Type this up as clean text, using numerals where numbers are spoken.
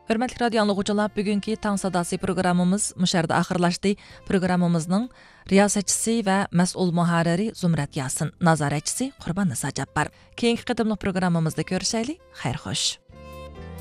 Hörmətli radio anlıqçılar, bugünkü Tang Sadası programımız müşərdə axırlaşdı. Programımızın riyasətçisi və məsul müharriri Zumrat Yasin, nazaretçisi Qurban Nisa Cabbar. Keyinki qıdımlıq programımızda görüşəylik. Xeyr xoş.